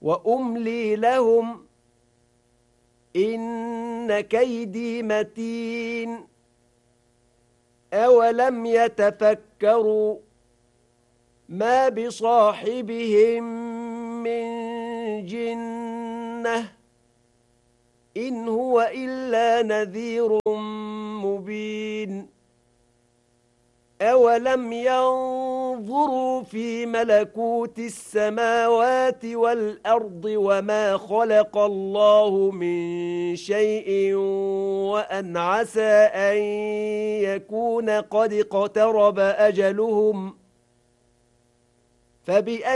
وأملي لهم إن كيدي متين أولم يتفكروا ما بصاحبهم من جنة إن هو إلا نذير مبين أولم ينظروا في ملكوت السماوات والأرض وما خلق الله من شيء وأن عسى أن يكون قد اقترب أجلهم فبأي